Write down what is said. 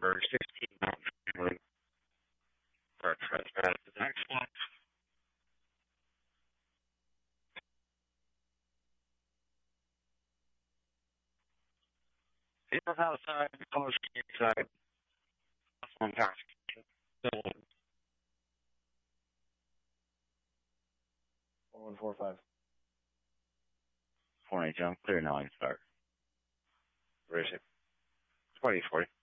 number 16 Mount Family for a trespass. Is that excellent? Vehicles outside, close inside, possible intoxication. Still 4145. 4 Jump, clear now, I can start. Where is it? 2040.